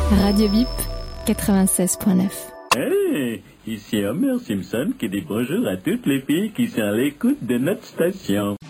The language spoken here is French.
Radio Bip 96.9. Hey, ici Homer Simpson qui dit bonjour à toutes les filles qui sont à l'écoute de notre station.